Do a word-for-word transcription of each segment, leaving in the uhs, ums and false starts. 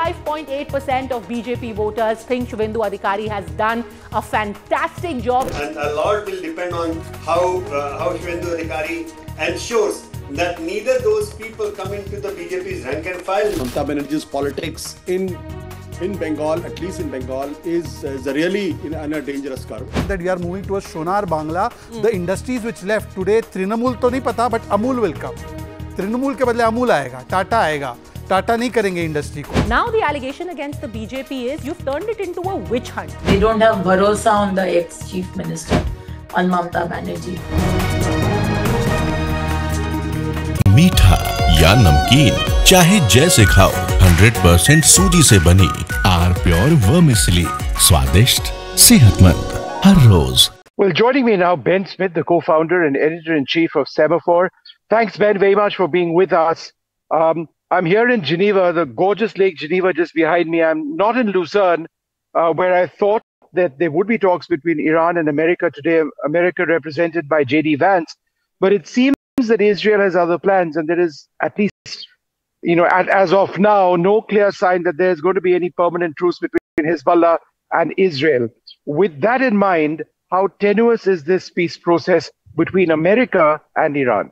eighty-five point eight percent of B J P voters think Shubhendu Adhikari has done a fantastic job. And a lot will depend on how, uh, how Shubhendu Adhikari ensures that neither those people come into the B J P's rank and file. Mamata Banerjee's politics in in Bengal, at least in Bengal, is, is really in, in a dangerous curve. That we are moving towards Sonar Bangla. Mm. The industries which left today, Trinamool to nahi pata, but Amul will come. Trinamool ke badle Amul aayega, Tata aayega. Tata nahi karenge industry ko. Now the allegation against the B J P is you've turned it into a witch hunt. They don't have bharosa on the ex-chief minister, on Mamata Banerjee. मीठा या नमकीन चाहे जैसे खाओ, hundred percent सूजी से बनी are pure vermicelli, स्वादिष्ट, सेहतमंद हर रोज. Well, joining me now, Ben Smith, the co-founder and editor-in-chief of Semaphore. Thanks, Ben, very much for being with us. Um, I'm here in Geneva, the gorgeous Lake Geneva just behind me. I'm not in Lucerne, uh, where I thought that there would be talks between Iran and America today, America represented by J D Vance. But it seems that Israel has other plans, and there is, at least, you know, at, as of now, no clear sign that there's going to be any permanent truce between Hezbollah and Israel. With that in mind, how tenuous is this peace process between America and Iran?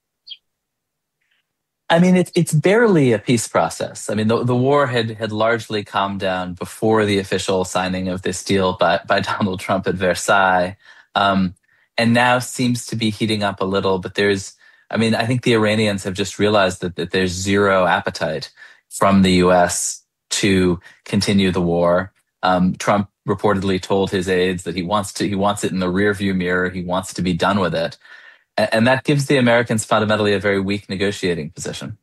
I mean, it's it's barely a peace process. I mean, the, the war had had largely calmed down before the official signing of this deal by, by Donald Trump at Versailles. Um, and now seems to be heating up a little, but there's, I mean, I think the Iranians have just realized that, that there's zero appetite from the U S to continue the war. Um, Trump reportedly told his aides that he wants to, he wants it in the rearview mirror. He wants to be done with it. And, and that gives the Americans fundamentally a very weak negotiating position.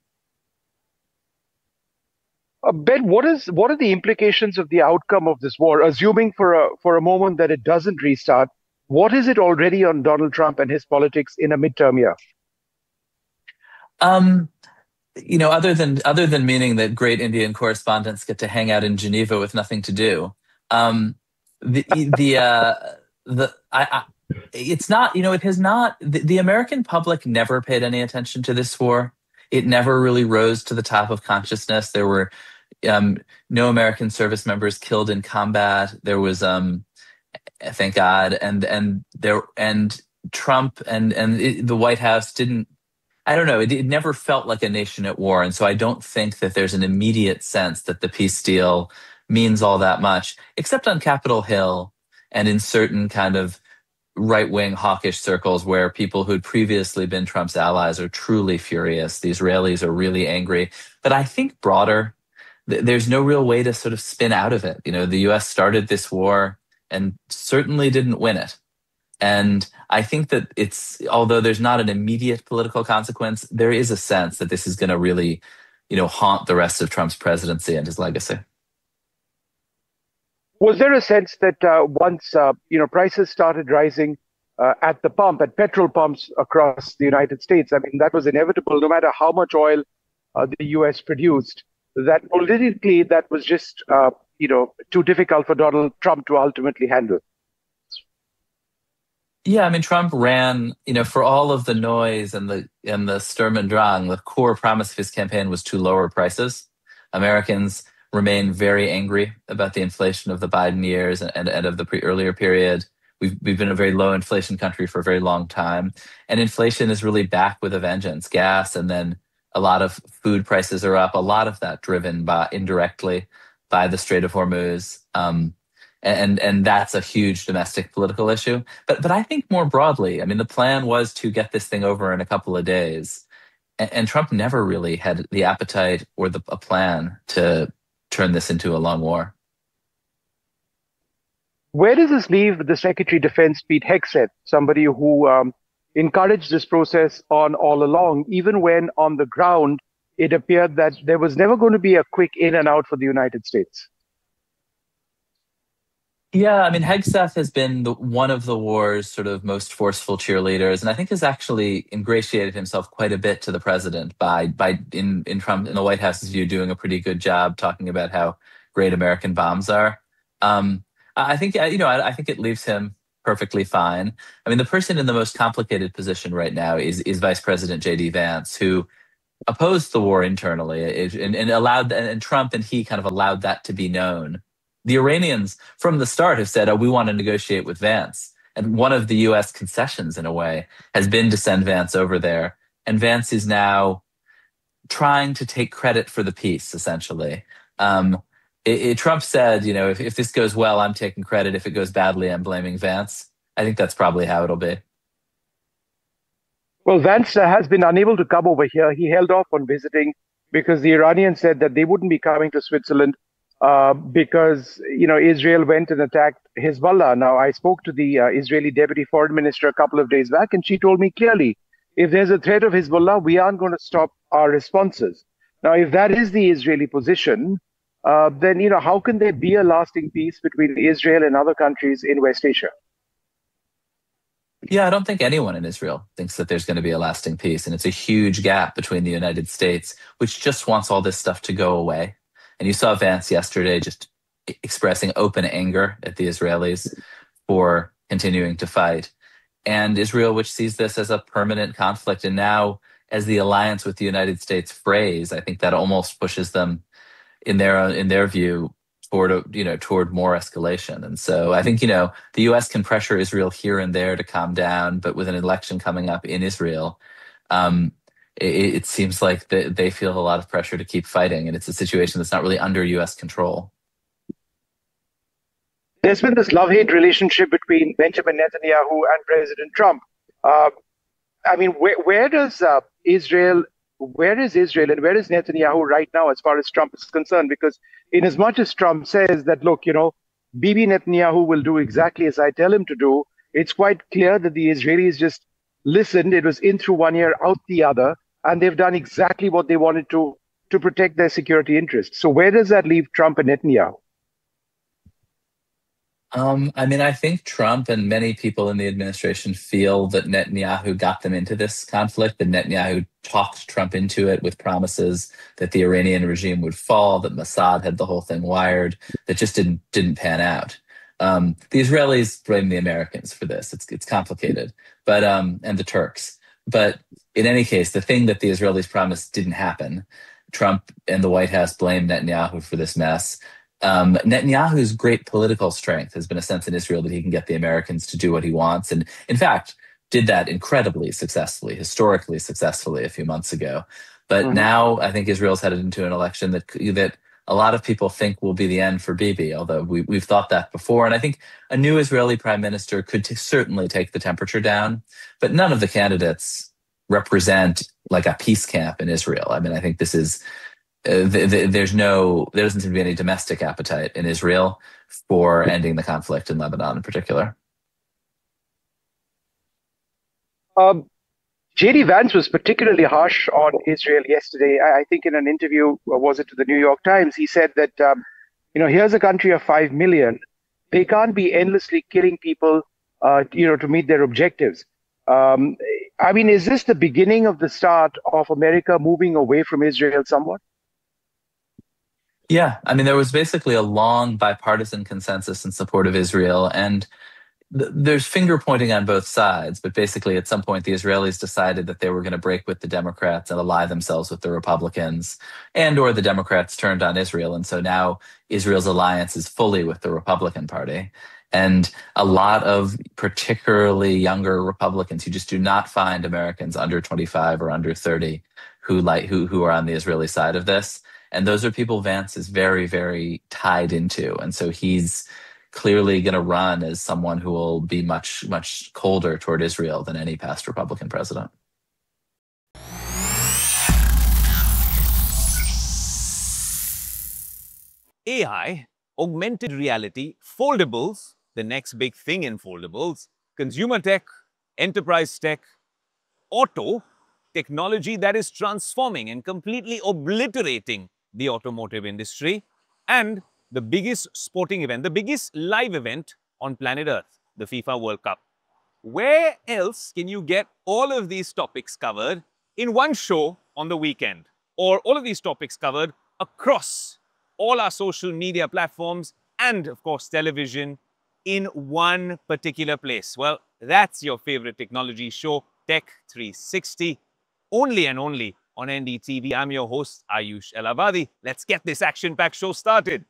Uh, Ben, what is what are the implications of the outcome of this war? Assuming for a for a moment that it doesn't restart, what is it already on Donald Trump and his politics in a midterm year? Um, you know, other than other than meaning that great Indian correspondents get to hang out in Geneva with nothing to do, um, the the uh, the I, I it's not, you know, it has not. The, the American public never paid any attention to this war. It never really rose to the top of consciousness. There were um, no American service members killed in combat. There was, um, thank God, and and there and Trump and and it, the White House didn't. I don't know. It, it never felt like a nation at war, and so I don't think that there's an immediate sense that the peace deal means all that much, except on Capitol Hill and in certain kind of right-wing hawkish circles where people who'd previously been Trump's allies are truly furious. The Israelis are really angry. But I think broader, th- there's no real way to sort of spin out of it. You know, the U S started this war and certainly didn't win it. And I think that it's, although there's not an immediate political consequence, there is a sense that this is going to really, you know, haunt the rest of Trump's presidency and his legacy. Was there a sense that uh, once uh, you know prices started rising uh, at the pump, at petrol pumps across the United States, I mean, that was inevitable no matter how much oil uh, the U S produced, that politically that was just uh, you know too difficult for Donald Trump to ultimately handle? Yeah, I mean, Trump ran, you know, for all of the noise and the and the Sturm und Drang, the core promise of his campaign was to lower prices. Americans remain very angry about the inflation of the Biden years and, and of the pre earlier period. We've, we've been a very low inflation country for a very long time. And inflation is really back with a vengeance. Gas and then a lot of food prices are up. A lot of that driven by indirectly by the Strait of Hormuz. Um, and, and that's a huge domestic political issue. But, but I think more broadly, I mean, the plan was to get this thing over in a couple of days. And, and Trump never really had the appetite or the, a plan to turn this into a long war. Where does this leave the Secretary of Defense, Pete Hegseth, somebody who um, encouraged this process on all along, even when on the ground it appeared that there was never going to be a quick in and out for the United States? Yeah, I mean, Hegseth has been the, one of the war's sort of most forceful cheerleaders, and I think has actually ingratiated himself quite a bit to the president by, by in in Trump, in the White House's view, doing a pretty good job talking about how great American bombs are. Um, I think, you know, I, I think it leaves him perfectly fine. I mean, the person in the most complicated position right now is is Vice President J D Vance, who opposed the war internally it, and, and allowed and, and Trump and he kind of allowed that to be known. The Iranians from the start have said, oh, we want to negotiate with Vance. And one of the U S concessions in a way has been to send Vance over there. And Vance is now trying to take credit for the peace, essentially. Um, it, it, Trump said, you know, if, if this goes well, I'm taking credit. If it goes badly, I'm blaming Vance. I think that's probably how it'll be. Well, Vance uh, has been unable to come over here. He held off on visiting because the Iranians said that they wouldn't be coming to Switzerland uh, because, you know, Israel went and attacked Hezbollah. Now, I spoke to the uh, Israeli Deputy Foreign Minister a couple of days back, and she told me clearly, if there's a threat of Hezbollah, we aren't going to stop our responses. Now, if that is the Israeli position, uh, then, you know, how can there be a lasting peace between Israel and other countries in West Asia? Yeah, I don't think anyone in Israel thinks that there's going to be a lasting peace. And it's a huge gap between the United States, which just wants all this stuff to go away. And you saw Vance yesterday just expressing open anger at the Israelis for continuing to fight. And Israel, which sees this as a permanent conflict. And now, as the alliance with the United States frays, I think that almost pushes them in their in their view toward a, you know toward more escalation. And so I think you know the U S can pressure Israel here and there to calm down, but with an election coming up in Israel, um, it, it seems like they, they feel a lot of pressure to keep fighting, and it's a situation that's not really under U S control. There's been this love-hate relationship between Benjamin Netanyahu and President Trump. Uh, I mean, where, where does uh, Israel, where is Israel and where is Netanyahu right now as far as Trump is concerned? Because in as much as Trump says that, look, you know, Bibi Netanyahu will do exactly as I tell him to do, it's quite clear that the Israelis just listened. It was in through one ear, out the other, and they've done exactly what they wanted to to protect their security interests. So where does that leave Trump and Netanyahu? Um, I mean, I think Trump and many people in the administration feel that Netanyahu got them into this conflict, that Netanyahu talked Trump into it with promises that the Iranian regime would fall, that Mossad had the whole thing wired, that just didn't didn't pan out. Um, the Israelis blame the Americans for this. It's it's complicated, but um, and the Turks. But in any case, the thing that the Israelis promised didn't happen. Trump and the White House blame Netanyahu for this mess. Um, Netanyahu's great political strength has been a sense in Israel that he can get the Americans to do what he wants. And in fact, did that incredibly successfully, historically successfully a few months ago. But mm-hmm. now I think Israel's headed into an election that that a lot of people think will be the end for Bibi, although we, we've thought that before. And I think a new Israeli prime minister could t- certainly take the temperature down. But none of the candidates represent like a peace camp in Israel. I mean, I think this is... Uh, th- th- there's no, there doesn't seem to be any domestic appetite in Israel for ending the conflict in Lebanon in particular. Um, J D Vance was particularly harsh on Israel yesterday. I, I think in an interview, or was it to the New York Times, he said that, um, you know, here's a country of five million. They can't be endlessly killing people, uh, you know, to meet their objectives. Um, I mean, is this the beginning of the start of America moving away from Israel somewhat? Yeah, I mean, there was basically a long bipartisan consensus in support of Israel, and th- there's finger pointing on both sides. But basically, at some point, the Israelis decided that they were going to break with the Democrats and ally themselves with the Republicans, and or the Democrats turned on Israel. And so now Israel's alliance is fully with the Republican Party. And a lot of particularly younger Republicans who just do not find Americans under twenty-five or under thirty who like who who are on the Israeli side of this. And those are people Vance is very, very tied into. And so he's clearly going to run as someone who will be much, much colder toward Israel than any past Republican president. A I, augmented reality, foldables, the next big thing in foldables, consumer tech, enterprise tech, auto, technology that is transforming and completely obliterating the automotive industry, and the biggest sporting event, the biggest live event on planet Earth, the FIFA World Cup. Where else can you get all of these topics covered in one show on the weekend? Or all of these topics covered across all our social media platforms and, of course, television in one particular place? Well, that's your favorite technology show, Tech three sixty, only and only on N D T V. I'm your host, Ayush Elavadi. Let's get this action-packed show started.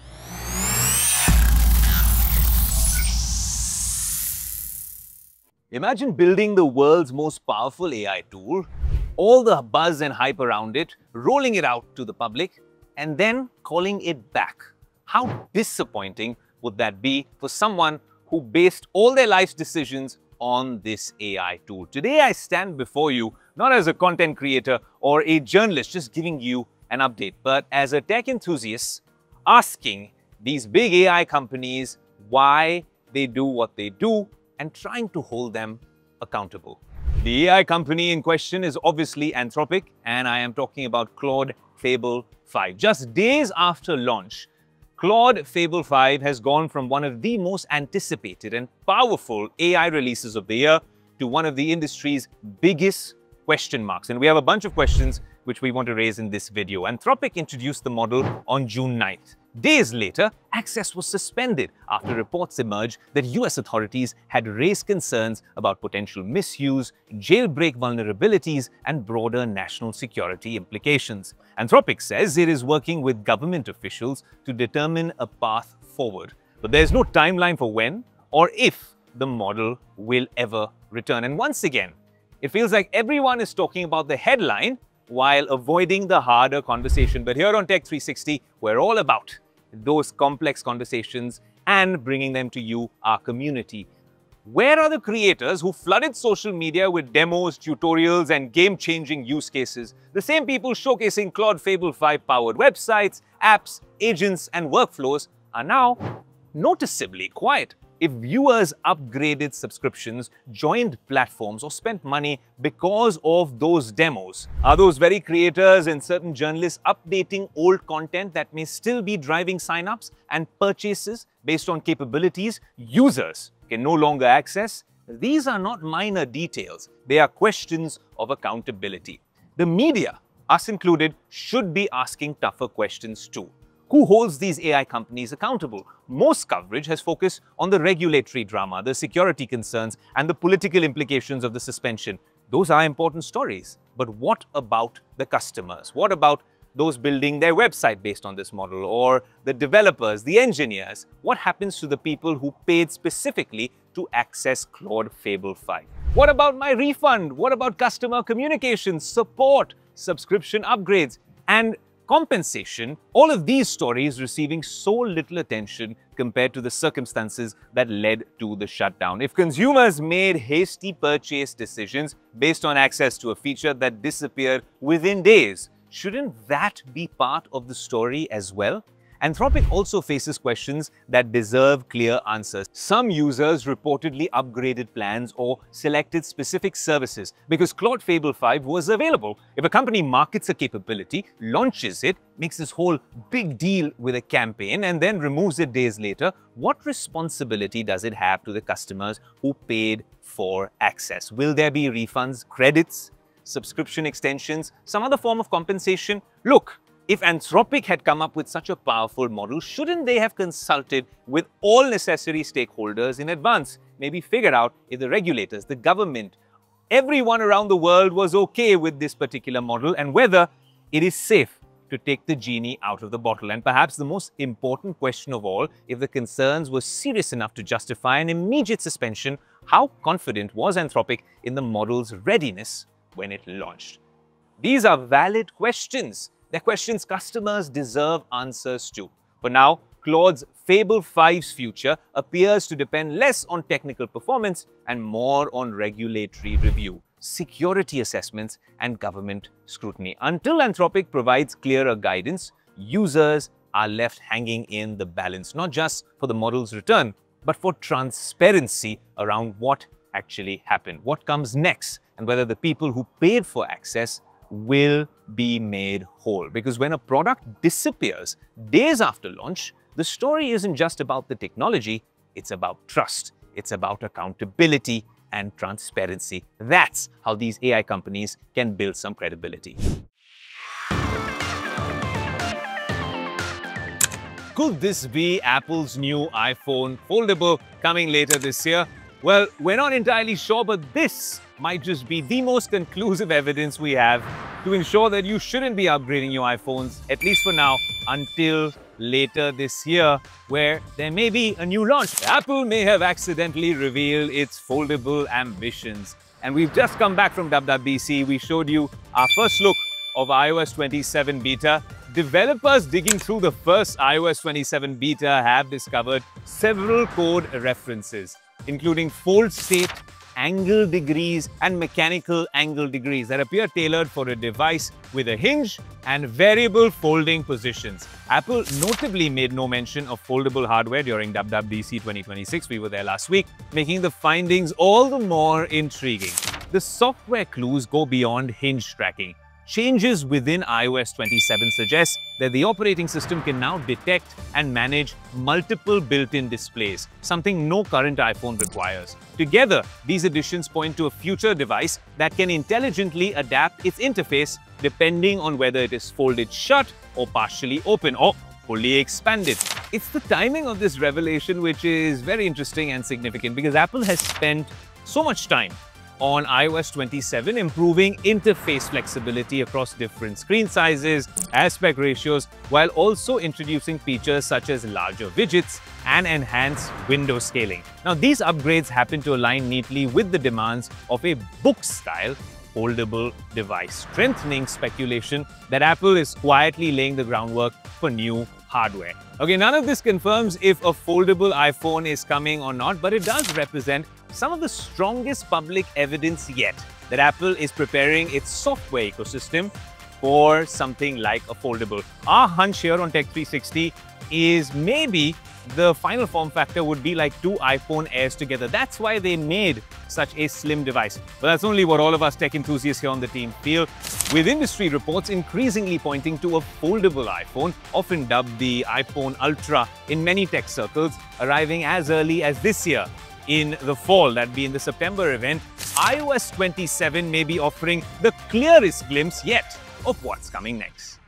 Imagine building the world's most powerful A I tool, all the buzz and hype around it, rolling it out to the public, and then calling it back. How disappointing would that be for someone who based all their life's decisions on this A I tool? Today, I stand before you not as a content creator or a journalist just giving you an update, but as a tech enthusiast asking these big A I companies why they do what they do and trying to hold them accountable. The A I company in question is obviously Anthropic, and I am talking about Claude Fable five. Just days after launch, Claude Fable five has gone from one of the most anticipated and powerful A I releases of the year to one of the industry's biggest question marks. And we have a bunch of questions which we want to raise in this video. Anthropic introduced the model on June ninth. Days later, access was suspended after reports emerged that U S authorities had raised concerns about potential misuse, jailbreak vulnerabilities, and broader national security implications. Anthropic says it is working with government officials to determine a path forward, but there's no timeline for when or if the model will ever return. And once again, it feels like everyone is talking about the headline while avoiding the harder conversation. But here on Tech three sixty, we're all about those complex conversations and bringing them to you, our community. Where are the creators who flooded social media with demos, tutorials, and game-changing use cases? The same people showcasing Claude Fable five powered websites, apps, agents, and workflows are now noticeably quiet. If viewers upgraded subscriptions, joined platforms, or spent money because of those demos, are those very creators and certain journalists updating old content that may still be driving signups and purchases based on capabilities users can no longer access? These are not minor details. They are questions of accountability. The media, us included, should be asking tougher questions too. Who holds these A I companies accountable? Most coverage has focused on the regulatory drama, the security concerns, and the political implications of the suspension. Those are important stories. But what about the customers? What about those building their website based on this model, or the developers, the engineers? What happens to the people who paid specifically to access Claude Fable five? What about my refund? What about customer communications, support, subscription upgrades, and compensation? All of these stories receiving so little attention compared to the circumstances that led to the shutdown. If consumers made hasty purchase decisions based on access to a feature that disappeared within days, shouldn't that be part of the story as well? Anthropic also faces questions that deserve clear answers. Some users reportedly upgraded plans or selected specific services because Claude Fable five was available. If a company markets a capability, launches it, makes this whole big deal with a campaign, and then removes it days later, what responsibility does it have to the customers who paid for access? Will there be refunds, credits, subscription extensions, some other form of compensation? Look, if Anthropic had come up with such a powerful model, shouldn't they have consulted with all necessary stakeholders in advance? Maybe figured out if the regulators, the government, everyone around the world was okay with this particular model and whether it is safe to take the genie out of the bottle. And perhaps the most important question of all, if the concerns were serious enough to justify an immediate suspension, how confident was Anthropic in the model's readiness when it launched? These are valid questions. They're questions customers deserve answers to. For now, Claude's Fable five's future appears to depend less on technical performance and more on regulatory review, security assessments, and government scrutiny. Until Anthropic provides clearer guidance, users are left hanging in the balance, not just for the model's return, but for transparency around what actually happened, what comes next, and whether the people who paid for access will be made whole. Because when a product disappears days after launch, the story isn't just about the technology, it's about trust, it's about accountability and transparency. That's how these A I companies can build some credibility. Could this be Apple's new iPhone foldable coming later this year? Well, we're not entirely sure, but this might just be the most conclusive evidence we have to ensure that you shouldn't be upgrading your iPhones, at least for now, until later this year, where there may be a new launch. Apple may have accidentally revealed its foldable ambitions. And we've just come back from W W D C. We showed you our first look of i O S twenty-seven beta. Developers digging through the first i O S twenty-seven beta have discovered several code references, including fold state, angle degrees, and mechanical angle degrees that appear tailored for a device with a hinge and variable folding positions. Apple notably made no mention of foldable hardware during W W D C twenty twenty-six. We were there last week, making the findings all the more intriguing. The software clues go beyond hinge tracking. Changes within i O S twenty-seven suggest that the operating system can now detect and manage multiple built-in displays, something no current iPhone requires. Together, these additions point to a future device that can intelligently adapt its interface depending on whether it is folded shut or partially open or fully expanded. It's the timing of this revelation which is very interesting and significant, because Apple has spent so much time on i O S twenty-seven, improving interface flexibility across different screen sizes, aspect ratios, while also introducing features such as larger widgets and enhanced window scaling. Now, these upgrades happen to align neatly with the demands of a book-style foldable device, strengthening speculation that Apple is quietly laying the groundwork for new hardware. Okay, none of this confirms if a foldable iPhone is coming or not, but it does represent some of the strongest public evidence yet that Apple is preparing its software ecosystem for something like a foldable. Our hunch here on Tech three sixty is maybe the final form factor would be like two iPhone Airs together. That's why they made such a slim device. But that's only what all of us tech enthusiasts here on the team feel, with industry reports increasingly pointing to a foldable iPhone, often dubbed the iPhone Ultra in many tech circles, arriving as early as this year. In the fall, that'd be in the September event, i O S twenty-seven may be offering the clearest glimpse yet of what's coming next.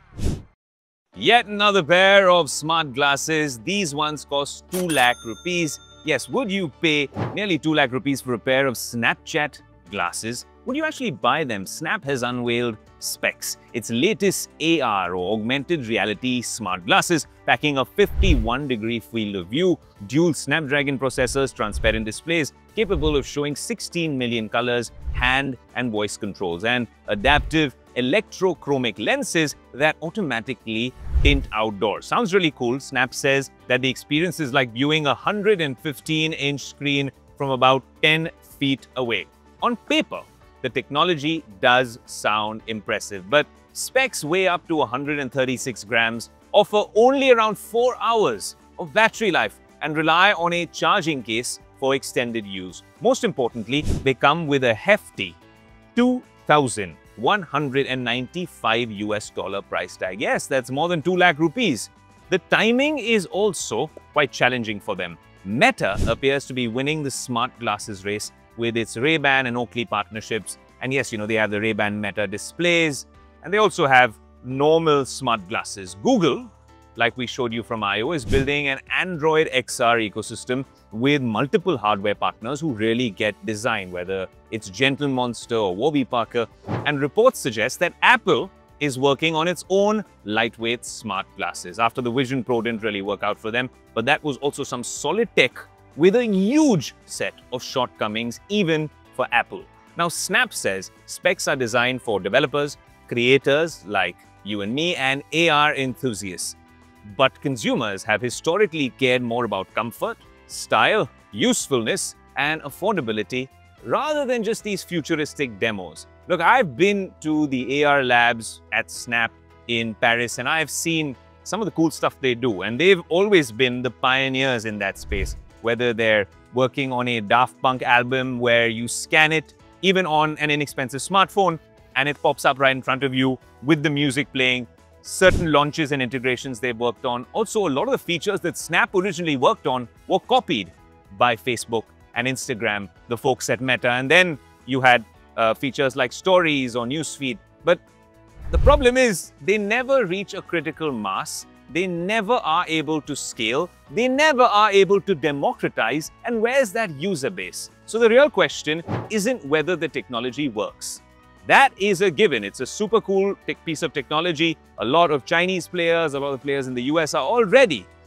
Yet another pair of smart glasses. These ones cost two lakh rupees. Yes, would you pay nearly two lakh rupees for a pair of Snapchat glasses? Would you actually buy them? Snap has unveiled Specs, its latest A R or augmented reality smart glasses, packing a fifty-one degree field of view, dual Snapdragon processors, transparent displays capable of showing sixteen million colors, hand and voice controls, and adaptive electrochromic lenses that automatically tint outdoors. Sounds really cool. Snap says that the experience is like viewing a one hundred fifteen inch screen from about ten feet away. On paper, the technology does sound impressive, but specs weigh up to one hundred thirty-six grams, offer only around four hours of battery life, and rely on a charging case for extended use. Most importantly, they come with a hefty two thousand one hundred ninety-five U S dollar price tag. Yes, that's more than two lakh rupees. The timing is also quite challenging for them. Meta appears to be winning the smart glasses race with its Ray-Ban and Oakley partnerships. And yes, you know, they have the Ray-Ban Meta displays, and they also have normal smart glasses. Google, like we showed you from I O, is building an Android X R ecosystem with multiple hardware partners who really get design, whether it's Gentle Monster or Warby Parker. And reports suggest that Apple is working on its own lightweight smart glasses. After the Vision Pro didn't really work out for them, but that was also some solid tech with a huge set of shortcomings, even for Apple. Now, Snap says specs are designed for developers, creators like you and me, and A R enthusiasts. But consumers have historically cared more about comfort, style, usefulness, and affordability rather than just these futuristic demos. Look, I've been to the A R labs at Snap in Paris, and I've seen some of the cool stuff they do, and they've always been the pioneers in that space. Whether they're working on a Daft Punk album where you scan it, even on an inexpensive smartphone, and it pops up right in front of you with the music playing, certain launches and integrations they've worked on. Also, a lot of the features that Snap originally worked on were copied by Facebook and Instagram, the folks at Meta. And then you had uh, features like Stories or Newsfeed. But the problem is they never reach a critical mass. They never are able to scale. They never are able to democratize. And where's that user base? So the real question isn't whether the technology works. That is a given. It's a super cool piece of technology. A lot of Chinese players, a lot of players in the U S are already